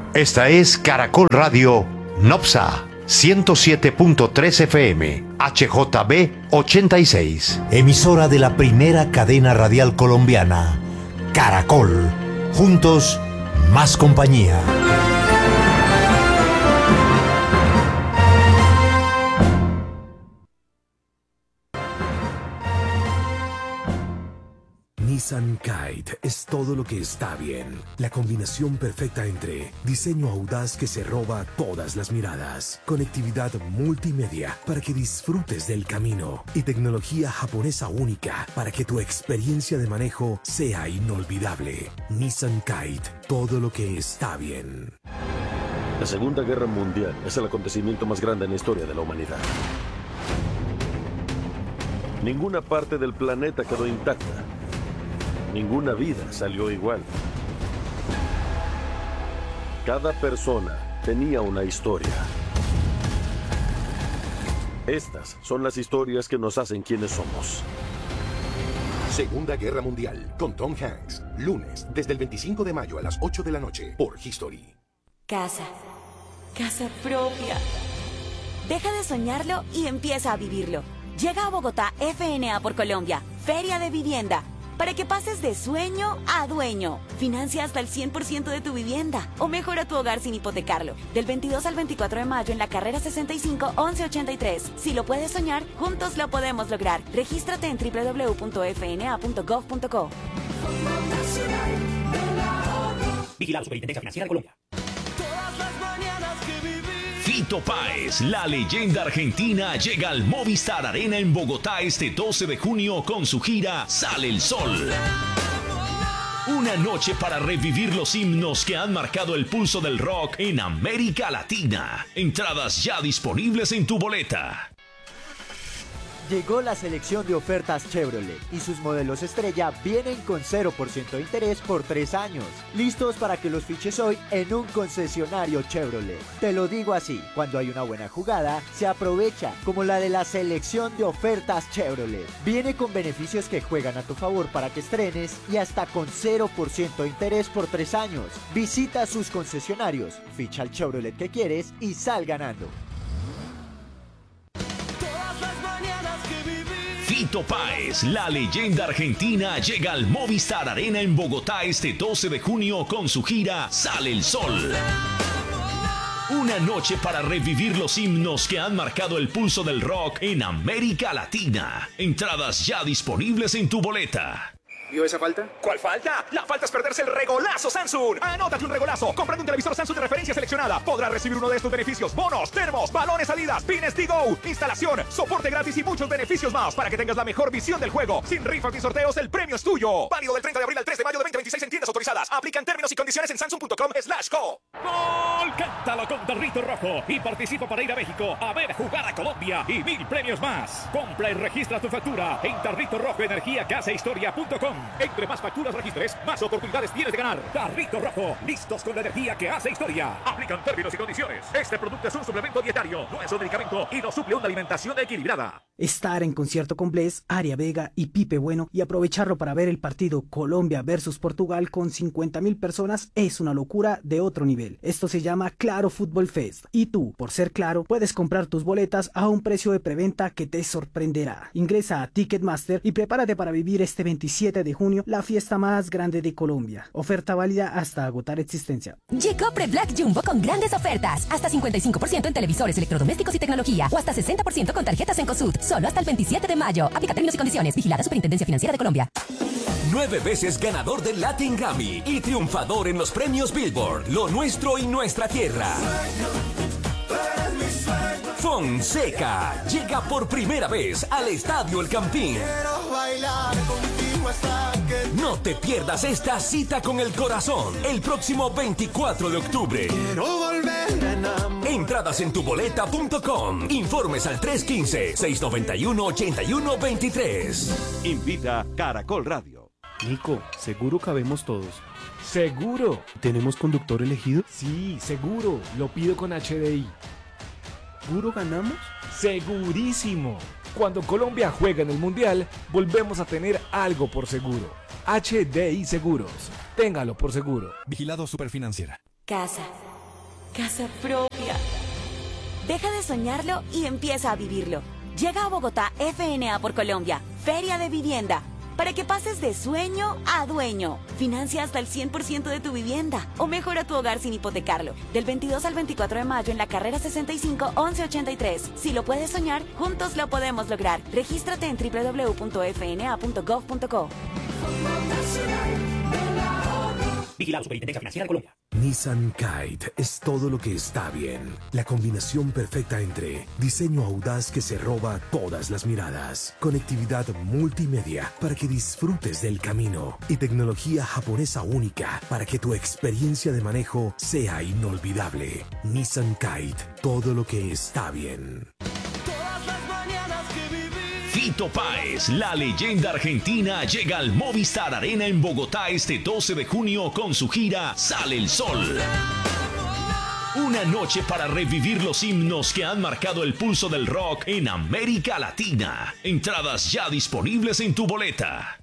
Esta es Caracol Radio Nopsa 107.3 FM, HJB 86. Emisora de la primera cadena radial colombiana, Caracol. Juntos, más compañía. Nissan Kite es todo lo que está bien. La combinación perfecta entre diseño audaz que se roba todas las miradas, conectividad multimedia para que disfrutes del camino y tecnología japonesa única para que tu experiencia de manejo sea inolvidable. Nissan Kite, todo lo que está bien. La Segunda Guerra Mundial es el acontecimiento más grande en la historia de la humanidad. Ninguna parte del planeta quedó intacta. Ninguna vida salió igual. Cada persona tenía una historia. Estas son las historias que nos hacen quienes somos. Segunda Guerra Mundial, con Tom Hanks. Lunes, desde el 25 de mayo a las 8 de la noche, por History. Casa. Casa propia. Deja de soñarlo y empieza a vivirlo. Llega a Bogotá FNA por Colombia, Feria de Vivienda, para que pases de sueño a dueño. Financia hasta el 100% de tu vivienda o mejora tu hogar sin hipotecarlo. Del 22 al 24 de mayo en la carrera 65 1183. Si lo puedes soñar, juntos lo podemos lograr. Regístrate en www.fna.gov.co. Vigilado Superintendencia Financiera de Colombia. Fito Páez, la leyenda argentina, llega al Movistar Arena en Bogotá este 12 de junio con su gira Sale el Sol. Una noche para revivir los himnos que han marcado el pulso del rock en América Latina. Entradas ya disponibles en tu boleta. Llegó la selección de ofertas Chevrolet y sus modelos estrella vienen con 0% de interés por 3 años. Listos para que los fiches hoy en un concesionario Chevrolet. Te lo digo así, cuando hay una buena jugada, se aprovecha, como la de la selección de ofertas Chevrolet. Viene con beneficios que juegan a tu favor para que estrenes y hasta con 0% de interés por 3 años. Visita sus concesionarios, ficha el Chevrolet que quieres y sal ganando. Fito Páez, la leyenda argentina, llega al Movistar Arena en Bogotá este 12 de junio con su gira Sale el Sol. Una noche para revivir los himnos que han marcado el pulso del rock en América Latina. Entradas ya disponibles en tu boleta. ¿Vio esa falta? ¿Cuál falta? La falta es perderse el regolazo Samsung. Anótate un regolazo. Comprando un televisor Samsung de referencia seleccionada, podrás recibir uno de estos beneficios: bonos, termos, balones, salidas, pines D-Go, instalación, soporte gratis y muchos beneficios más para que tengas la mejor visión del juego. Sin rifas ni sorteos, el premio es tuyo. Válido del 30 de abril al 3 de mayo de 2026 en tiendas autorizadas. Aplican términos y condiciones en samsung.com/co. ¡Gol! Cántalo con Tarrito Rojo y participa para ir a México a ver jugar a Colombia y 1000 premios más. Compra y registra tu factura en Tarrito Rojo Energía Casa Historia.com. Entre más facturas registres, más oportunidades tienes de ganar. Tarrito Rojo, listos con la energía que hace historia. Aplican términos y condiciones. Este producto es un suplemento dietario, no es un medicamento y no suple una alimentación equilibrada. Estar en concierto con Bless, Aria Vega y Pipe Bueno y aprovecharlo para ver el partido Colombia versus Portugal con 50,000 personas es una locura de otro nivel. Esto se llama Claro Fútbol Fest y tú, por ser Claro, puedes comprar tus boletas a un precio de preventa que te sorprenderá. Ingresa a Ticketmaster y prepárate para vivir este 27 de junio la fiesta más grande de Colombia. Oferta válida hasta agotar existencia. Llegó Pre-Black Jumbo con grandes ofertas. Hasta 55% en televisores, electrodomésticos y tecnología. O hasta 60% con tarjetas en COSUD. Solo hasta el 27 de mayo. Aplica términos y condiciones. Vigilada Superintendencia Financiera de Colombia. 9 veces ganador del Latin Grammy y triunfador en los premios Billboard. Lo nuestro y nuestra tierra. Fonseca llega por primera vez al Estadio El Campín. No te pierdas esta cita con el corazón el próximo 24 de octubre. Entradas en tuboleta.com. Informes al 315-691-8123. Invita Caracol Radio. Nico, ¿seguro cabemos todos? ¡Seguro! ¿Tenemos conductor elegido? Sí, seguro. Lo pido con HDI. ¿Seguro ganamos? ¡Segurísimo! Cuando Colombia juega en el Mundial, volvemos a tener algo por seguro. HDI Seguros. Téngalo por seguro. Vigilado Superfinanciera. Casa. casa propia. Deja de soñarlo y empieza a vivirlo. Llega a Bogotá FNA por Colombia, Feria de Vivienda, para que pases de sueño a dueño. Financia hasta el 100% de tu vivienda o mejora tu hogar sin hipotecarlo. Del 22 al 24 de mayo en la carrera 65 1183. Si lo puedes soñar, juntos lo podemos lograr. Regístrate en www.fna.gov.co. Vigilado Superintendencia Financiera de Colombia. Nissan Kite es todo lo que está bien. La combinación perfecta entre diseño audaz que se roba todas las miradas, conectividad multimedia para que disfrutes del camino y tecnología japonesa única para que tu experiencia de manejo sea inolvidable. Nissan Kite, todo lo que está bien. Fito Páez, la leyenda argentina, llega al Movistar Arena en Bogotá este 12 de junio con su gira Sale el Sol. Una noche para revivir los himnos que han marcado el pulso del rock en América Latina. Entradas ya disponibles en tu boleta.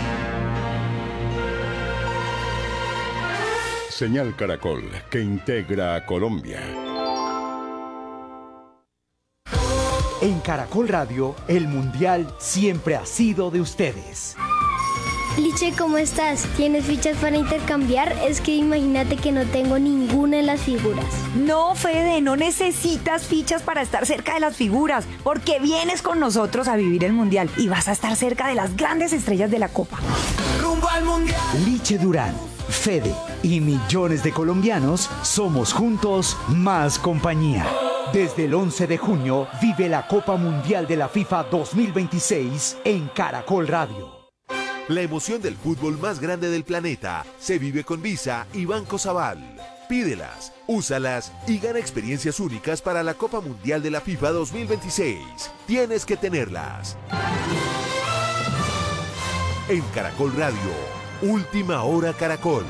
Señal Caracol, que integra a Colombia. En Caracol Radio, el Mundial siempre ha sido de ustedes. Liche, ¿cómo estás? ¿Tienes fichas para intercambiar? Es que imagínate que no tengo ninguna en las figuras. No, Fede, no necesitas fichas para estar cerca de las figuras, porque vienes con nosotros a vivir el Mundial y vas a estar cerca de las grandes estrellas de la Copa. ¡Rumbo al Mundial! Liche Durán, Fede y millones de colombianos somos juntos más compañía. Desde el 11 de junio vive la Copa Mundial de la FIFA 2026 en Caracol Radio. La emoción del fútbol más grande del planeta se vive con Visa y Banco Sabal. Pídelas, úsalas y gana experiencias únicas para la Copa Mundial de la FIFA 2026. Tienes que tenerlas. En Caracol Radio, Última Hora Caracol.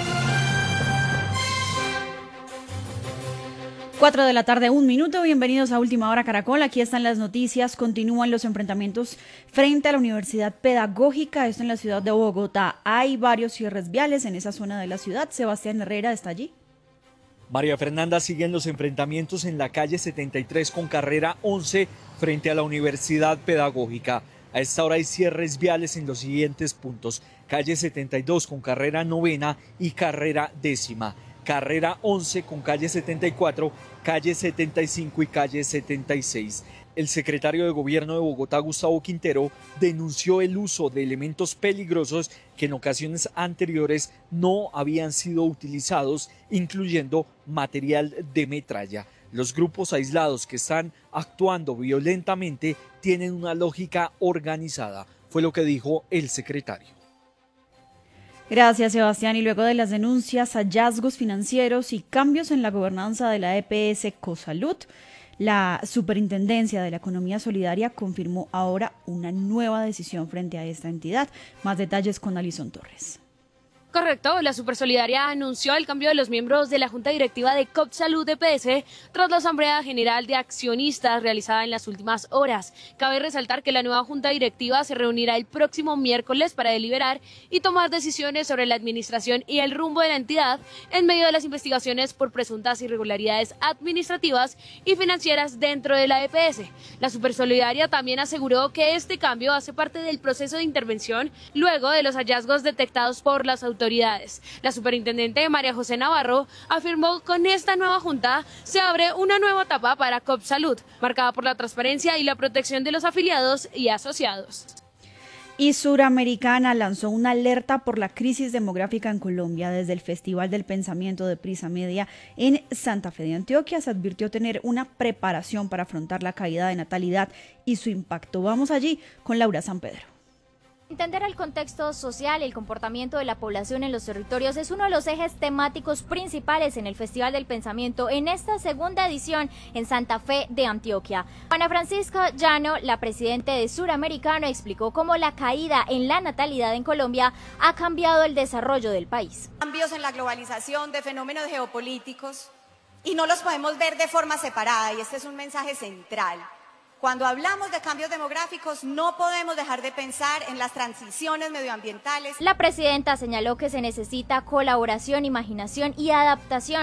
4 de la tarde, 1 minuto. Bienvenidos a Última Hora Caracol. Aquí están las noticias. Continúan los enfrentamientos frente a la Universidad Pedagógica, esto en la ciudad de Bogotá. Hay varios cierres viales en esa zona de la ciudad. Sebastián Herrera está allí. María Fernanda, siguen los enfrentamientos en la calle 73 con carrera 11 frente a la Universidad Pedagógica. A esta hora hay cierres viales en los siguientes puntos: calle 72 con carrera 9ª y carrera 10ª. Carrera 11 con calle 74, calle 75 y calle 76. El secretario de Gobierno de Bogotá, Gustavo Quintero, denunció el uso de elementos peligrosos que en ocasiones anteriores no habían sido utilizados, incluyendo material de metralla. Los grupos aislados que están actuando violentamente tienen una lógica organizada, fue lo que dijo el secretario. Gracias, Sebastián. Y luego de las denuncias, hallazgos financieros y cambios en la gobernanza de la EPS Cosalud, la Superintendencia de la Economía Solidaria confirmó ahora una nueva decisión frente a esta entidad. Más detalles con Alison Torres. Correcto, la Supersolidaria anunció el cambio de los miembros de la Junta Directiva de Cosalud EPS tras la Asamblea General de Accionistas realizada en las últimas horas. Cabe resaltar que la nueva Junta Directiva se reunirá el próximo miércoles para deliberar y tomar decisiones sobre la administración y el rumbo de la entidad en medio de las investigaciones por presuntas irregularidades administrativas y financieras dentro de la EPS. La Supersolidaria también aseguró que este cambio hace parte del proceso de intervención luego de los hallazgos detectados por las autoridades. La superintendente María José Navarro afirmó que con esta nueva junta se abre una nueva etapa para Cosalud, marcada por la transparencia y la protección de los afiliados y asociados. Y Suramericana lanzó una alerta por la crisis demográfica en Colombia. Desde el Festival del Pensamiento de Prisa Media en Santa Fe de Antioquia se advirtió tener una preparación para afrontar la caída de natalidad y su impacto. Vamos allí con Laura San Pedro. Entender el contexto social y el comportamiento de la población en los territorios es uno de los ejes temáticos principales en el Festival del Pensamiento en esta segunda edición en Santa Fe de Antioquia. Ana Francisca Llano, la presidenta de Suramericano, explicó cómo la caída en la natalidad en Colombia ha cambiado el desarrollo del país. Cambios en la globalización, de fenómenos geopolíticos, y no los podemos ver de forma separada, y este es un mensaje central. Cuando hablamos de cambios demográficos, no podemos dejar de pensar en las transiciones medioambientales. La presidenta señaló que se necesita colaboración, imaginación y adaptación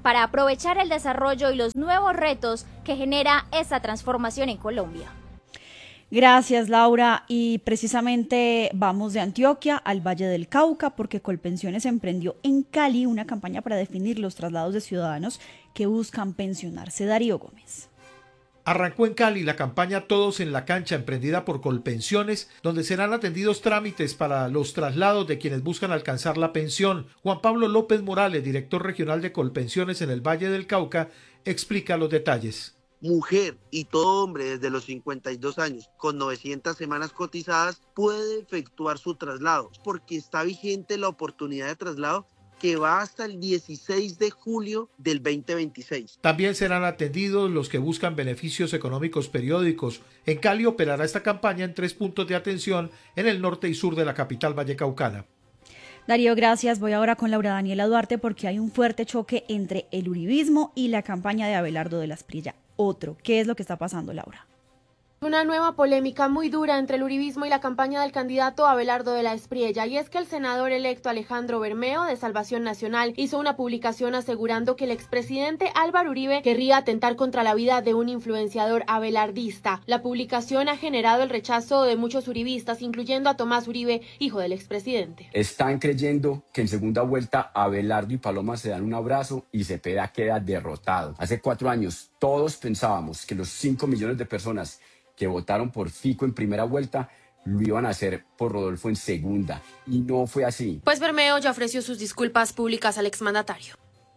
para aprovechar el desarrollo y los nuevos retos que genera esta transformación en Colombia. Gracias, Laura. Y precisamente vamos de Antioquia al Valle del Cauca porque Colpensiones emprendió en Cali una campaña para definir los traslados de ciudadanos que buscan pensionarse. Darío Gómez. Arrancó en Cali la campaña Todos en la Cancha, emprendida por Colpensiones, donde serán atendidos trámites para los traslados de quienes buscan alcanzar la pensión. Juan Pablo López Morales, director regional de Colpensiones en el Valle del Cauca, explica los detalles. Mujer y todo hombre desde los 52 años con 900 semanas cotizadas puede efectuar su traslado porque está vigente la oportunidad de traslado que va hasta el 16 de julio del 2026. También serán atendidos los que buscan beneficios económicos periódicos. En Cali operará esta campaña en 3 puntos de atención en el norte y sur de la capital vallecaucana. Darío, gracias. Voy ahora con Laura Daniela Duarte porque hay un fuerte choque entre el uribismo y la campaña de Abelardo de la Espriella. ¿Qué es lo que está pasando, Laura? Una nueva polémica muy dura entre el uribismo y la campaña del candidato Abelardo de la Espriella, y es que el senador electo Alejandro Bermeo de Salvación Nacional hizo una publicación asegurando que el expresidente Álvaro Uribe querría atentar contra la vida de un influenciador abelardista. La publicación ha generado el rechazo de muchos uribistas, incluyendo a Tomás Uribe, hijo del expresidente. Están creyendo que en segunda vuelta Abelardo y Paloma se dan un abrazo y Cepeda queda derrotado. Hace 4 años todos pensábamos que los 5 millones de personas que votaron por Fico en primera vuelta lo iban a hacer por Rodolfo en segunda, y no fue así. Pues Bermeo ya ofreció sus disculpas públicas al exmandatario.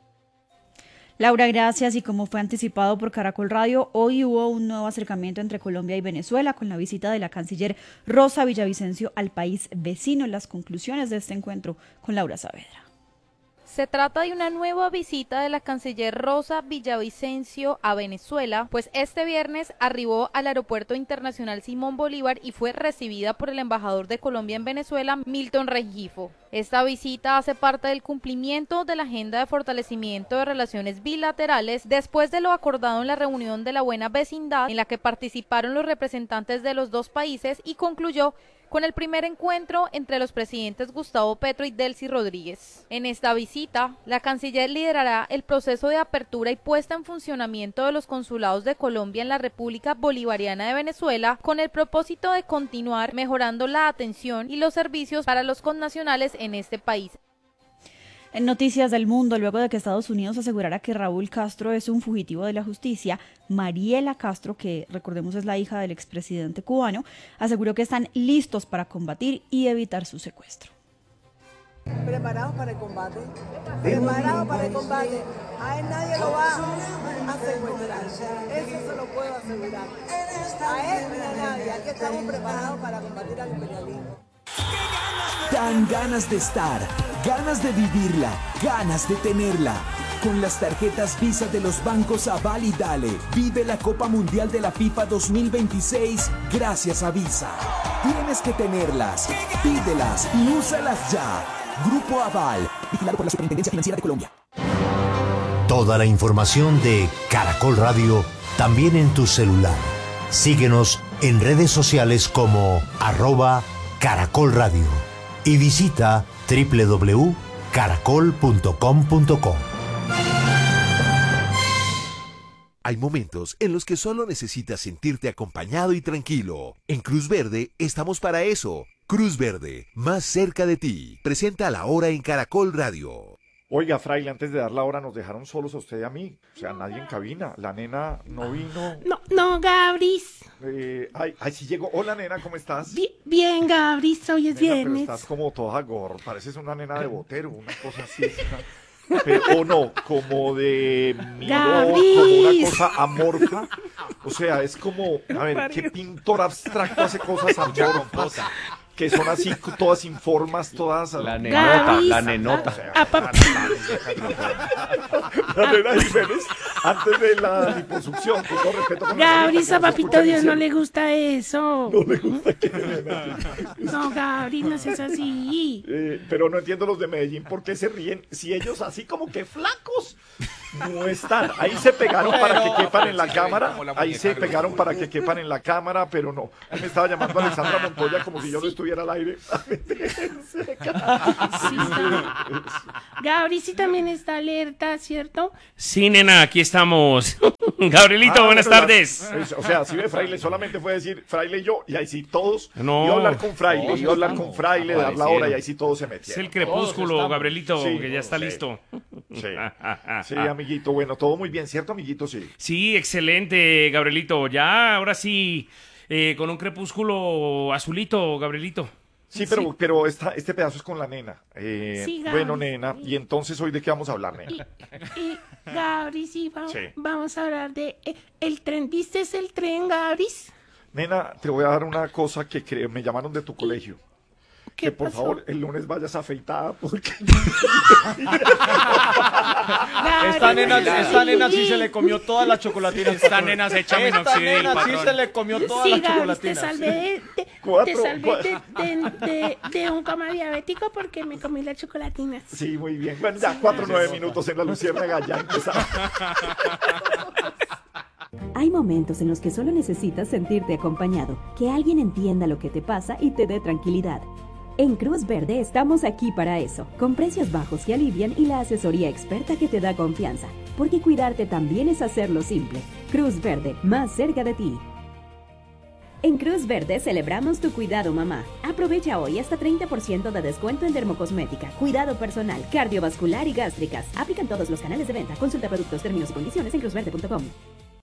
Laura, gracias. Y como fue anticipado por Caracol Radio, hoy hubo un nuevo acercamiento entre Colombia y Venezuela con la visita de la canciller Rosa Villavicencio al país vecino. Las conclusiones de este encuentro con Laura Saavedra. Se trata de una nueva visita de la canciller Rosa Villavicencio a Venezuela, pues este viernes arribó al Aeropuerto Internacional Simón Bolívar y fue recibida por el embajador de Colombia en Venezuela, Milton Rengifo. Esta visita hace parte del cumplimiento de la agenda de fortalecimiento de relaciones bilaterales después de lo acordado en la reunión de la Buena Vecindad, en la que participaron los representantes de los dos países, y concluyó con el primer encuentro entre los presidentes Gustavo Petro y Delcy Rodríguez. En esta visita, la canciller liderará el proceso de apertura y puesta en funcionamiento de los consulados de Colombia en la República Bolivariana de Venezuela, con el propósito de continuar mejorando la atención y los servicios para los connacionales en este país. En Noticias del Mundo, luego de que Estados Unidos asegurara que Raúl Castro es un fugitivo de la justicia, Mariela Castro, que recordemos es la hija del expresidente cubano, aseguró que están listos para combatir y evitar su secuestro. ¿Preparados para el combate? ¿Preparados para el combate? A él nadie lo va a secuestrar, eso se lo puedo asegurar. A él ni a nadie, aquí estamos preparados para combatir al imperialismo. Dan ganas de estar, ganas de vivirla, ganas de tenerla. Con las tarjetas Visa de los bancos Aval y Dale, vive la Copa Mundial de la FIFA 2026 gracias a Visa. Tienes que tenerlas, pídelas y úsalas ya. Grupo Aval, vigilado por la Superintendencia Financiera de Colombia. Toda la información de Caracol Radio también en tu celular. Síguenos en redes sociales como @Caracol Radio y visita www.caracol.com.co. Hay momentos en los que solo necesitas sentirte acompañado y tranquilo. En Cruz Verde estamos para eso. Cruz Verde, más cerca de ti. Presenta la hora en Caracol Radio. Oiga, Fraile, antes de dar la hora nos dejaron solos a usted y a mí. O sea, nadie en cabina. La nena no vino. No, Gabris. Sí llegó. Hola, nena, ¿cómo estás? Bien, Gabris, hoy es Nena, viernes. pero estás como toda gorda. Pareces una nena de botero, una cosa así. Pero, o no, como de miró, como una cosa amorfa. O sea, es como, a ver, ¿qué pintor abstracto hace cosas amorfas? Que son así, todas sin formas, todas... La nenota, la nenota. La nena Jiménez, antes de la liposucción, con todo respeto. Gabris, a papito Dios no le gusta eso. No le gusta que... No, Gabris, no seas así. Pero no entiendo los de Medellín por qué se ríen, si ellos así como que flacos No están. Ahí se pegaron para que quepan en la cámara. Ahí se pegaron para que quepan en la cámara, pero no. Ahí me estaba llamando Alexandra Montoya como si yo no estuviera al aire. Gabri sí también está alerta, ¿cierto? Sí, nena, aquí estamos. Gabrielito, buenas tardes. O sea, si ve Fraile, solamente fue decir Fraile y yo, y ahí sí todos. No. Iba a hablar con Fraile, dar la hora, y ahí sí todos se metieron. Es el crepúsculo, Gabrielito, sí, que ya está listo. Sí, amiguito, bueno, todo muy bien, ¿cierto, amiguito? Sí. Sí, excelente, Gabrielito. Ya, ahora sí, con un crepúsculo azulito, Gabrielito. Sí, pero este pedazo es con la nena. Bueno, nena, y entonces hoy de qué vamos a hablar, nena. Y Gabri, vamos a hablar de el tren. ¿Viste el tren, Gabri? Nena, te voy a dar una cosa que me llamaron de tu colegio. Que por favor el lunes vayas afeitada porque... Esta nena sí se le comió toda la chocolatina. Esta nena se echa minoxidil, Esta nena sí se le comió toda la chocolatina. Te salvé de un coma diabético porque me comí la chocolatina. Sí, muy bien. Bueno, ya 4-9 minutos en la Luciérnaga, ya empezamos. Hay momentos en los que solo necesitas sentirte acompañado, que alguien entienda lo que te pasa y te dé tranquilidad. En Cruz Verde estamos aquí para eso, con precios bajos que alivian y la asesoría experta que te da confianza, porque cuidarte también es hacerlo simple. Cruz Verde, más cerca de ti. En Cruz Verde celebramos tu cuidado, mamá. Aprovecha hoy hasta 30% de descuento en dermocosmética, cuidado personal, cardiovascular y gástricas. Aplican todos los canales de venta. Consulta productos, términos y condiciones en cruzverde.com.